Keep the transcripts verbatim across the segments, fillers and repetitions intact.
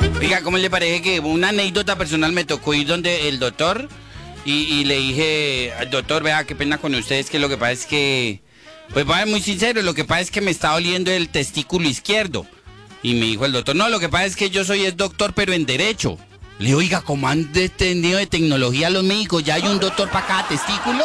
Oiga, ¿cómo le parece que una anécdota personal me tocó ir donde el doctor y, y le dije al doctor, vea, qué pena con ustedes, que lo que pasa es que, pues voy a ser muy sincero, lo que pasa es que me está doliendo el testículo izquierdo. Y me dijo el doctor, no, lo que pasa es que yo soy el doctor, pero en derecho. Le digo, oiga, ¿cómo han entendido de tecnología los médicos? ¿Ya hay un doctor para cada testículo?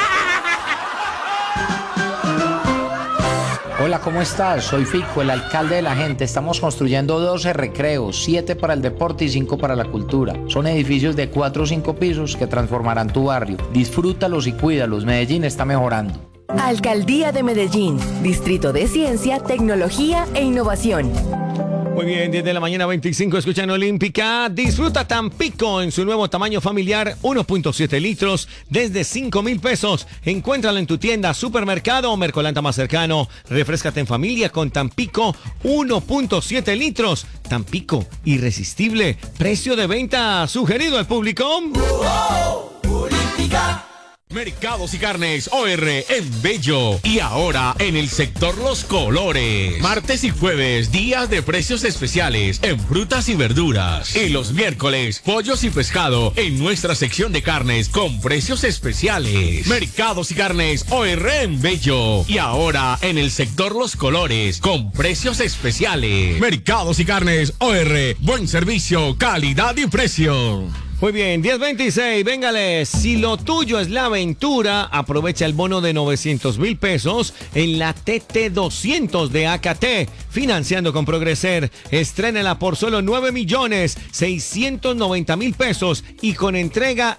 Hola, ¿cómo estás? Soy Fico, el alcalde de la gente. Estamos construyendo doce recreos, siete para el deporte y cinco para la cultura. Son edificios de cuatro o cinco pisos que transformarán tu barrio. Disfrútalos y cuídalos. Medellín está mejorando. Alcaldía de Medellín, Distrito de Ciencia, Tecnología e Innovación. Muy bien, diez de la mañana, veinticinco, escuchan Olímpica. Disfruta Tampico en su nuevo tamaño familiar, uno punto siete litros, desde cinco mil pesos. Encuéntralo en tu tienda, supermercado o Mercolanta más cercano. Refréscate en familia con Tampico, uno punto siete litros. Tampico, irresistible. Precio de venta sugerido al público. ¡Oh, oh! Olímpica. Mercados y Carnes O R en Bello. Y ahora en el sector Los Colores. Martes y jueves, días de precios especiales en frutas y verduras. Y los miércoles, pollos y pescado en nuestra sección de carnes con precios especiales. Mercados y Carnes O R en Bello. Y ahora en el sector Los Colores con precios especiales. Mercados y Carnes O R. Buen servicio, calidad y precio. Muy bien, diez veintiséis, véngale. Si lo tuyo es la aventura, aprovecha el bono de novecientos mil pesos en la T T doscientos de A K T, financiando con Progreser. Estrénela por solo nueve millones seiscientos noventa mil pesos y con entrega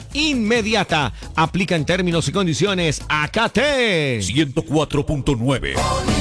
inmediata. Aplica en términos y condiciones A K T. ciento cuatro punto nueve.